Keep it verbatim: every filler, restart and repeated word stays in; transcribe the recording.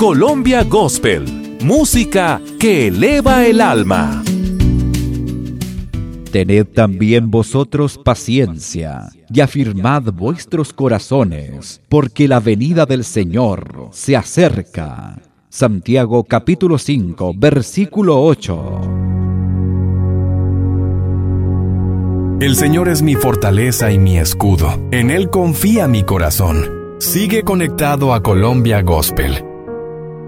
Colombia Gospel, música que eleva el alma. Tened también vosotros paciencia, y afirmad vuestros corazones, porque la venida del Señor se acerca. Santiago capítulo cinco, versículo ocho. El Señor es mi fortaleza y mi escudo. En Él confía mi corazón. Sigue conectado a Colombia Gospel.